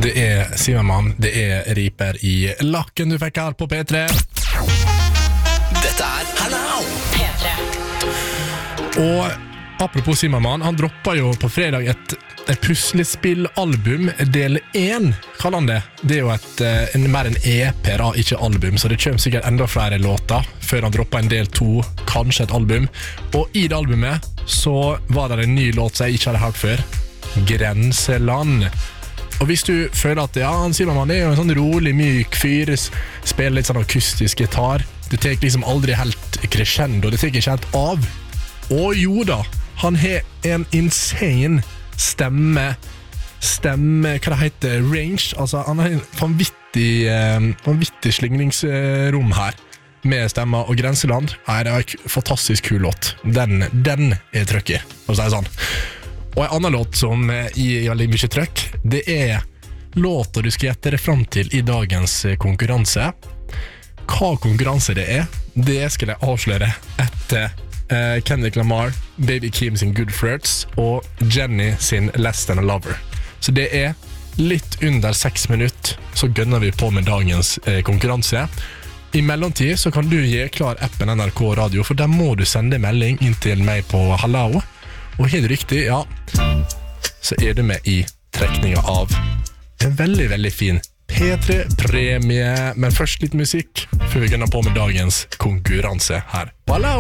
Det Zimmermann, det Riper I lakken du fikk her på P3. Dette Hallo P3. Og apropos Zimmermann, han droppet jo på fredag et puslespillalbum, del 1, kaller han det. Det jo mer en EP da, ikke album, så det kommer sikkert enda flere låter før han droppet en del 2, kanskje et album. Og I det albumet så var det en ny låt som jeg ikke hadde hørt før, Grenseland. Og hvis du føler at Zimmermann er jo en sånn rolig, myk fyr, spiller litt sånn akustisk gitar, det tek liksom aldri helt crescendo, det tek ikke helt av. Og jo da, han har en insane stemme, hva det heter, range, altså han har en vanvittig slingringsrom her, med stemmer og Grenseland. Nei, det var en fantastisk kul låt. Den trøkk I, for å si det sånn. Og en annen låt som gir veldig mye trøkk, det låter du skal gjette deg fram til I dagens konkurranse. Hva konkurranse det skal jeg avsløre etter Kendrick Lamar, Baby Keem sin Good Flirts og Jenny sin Less Than a Lover. Så det litt under 6 minutter, så gønner vi på med dagens konkurranse. I mellomtid så kan du gi klar appen NRK Radio, for der må du sende melding inn til meg på Hallo. Og helt riktig, ja, så du med I trekninga av en veldig, veldig fin P3-premie. Men først litt musikk, før vi gønner på med dagens konkurranse her. Hallo!